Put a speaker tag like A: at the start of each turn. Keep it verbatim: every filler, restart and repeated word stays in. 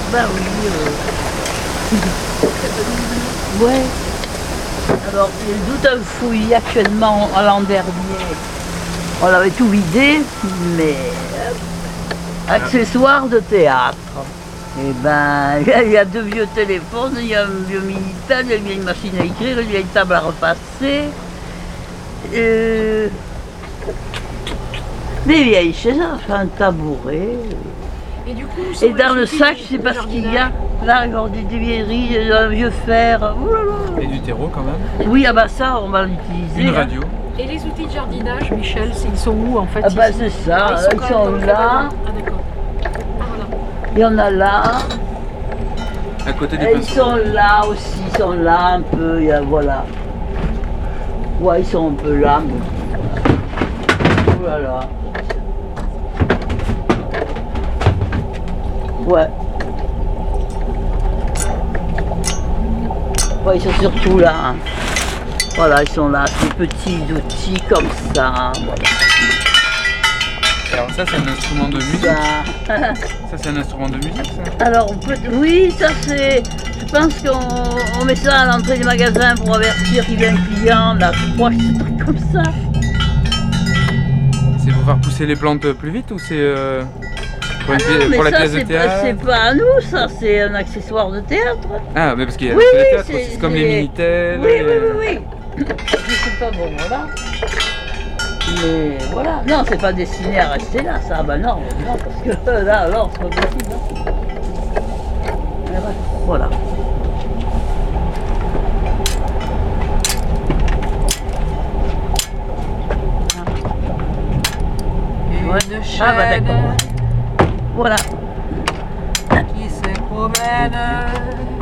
A: Ben oui. Euh... ouais. Alors, il y a tout un fouillis actuellement à l'an dernier. On avait tout vidé, mais euh, accessoires de théâtre. Et ben, il y a deux vieux téléphones, il y a un vieux Minitel, il y a une vieille machine à écrire, une vieille table à repasser. Euh, des vieilles chaises, enfin, un tabouret.
B: Et, du coup,
A: et dans le sac, je sais pas ce qu'il y a. Là, regarde, des vieilleries, un vieux fer.
C: Et du terreau quand même.
A: Oui, ah bah ça, on va l'utiliser.
C: Une radio.
B: Et les outils de jardinage, Michel, ils sont où en fait?
A: Ah bah c'est ça,
B: ah, ils sont,
A: ils sont là.
B: Ah d'accord. Ah, voilà.
A: Il y en a là.
C: À côté des
A: et ils sont là aussi, ils sont là un peu, il y a, voilà. Ouais, ils sont un peu là. Mais... oh là là. Ouais. Ouais, ils sont surtout là. Hein. Voilà, ils sont là, des petits outils comme ça. Voilà.
C: Alors ça, c'est un instrument de musique.
A: Ça,
C: ça c'est un instrument de musique, ça.
A: Alors, oui, ça c'est... je pense qu'on met ça à l'entrée du magasin pour avertir qu'il y a un client. Là, je crois que c'est un truc comme ça.
C: C'est pour faire pousser les plantes plus vite ou c'est... Euh... Pour,
A: ah non,
C: pour
A: mais
C: la
A: ça,
C: pièce de théâtre.
A: C'est pas à nous, ça, c'est un accessoire de théâtre.
C: Ah, mais parce qu'il y a
A: oui,
C: le
A: oui,
C: théâtre aussi, c'est comme les Minitel.
A: Oui, oui, oui, oui. Je sais pas, bon, voilà. Mais voilà. Non, c'est pas destiné à rester là, ça. Bah non, non, parce que là, alors, c'est pas possible. Hein. Voilà.
B: Une chaîne
A: ah bah d'accord. Voilà.
B: qui se promène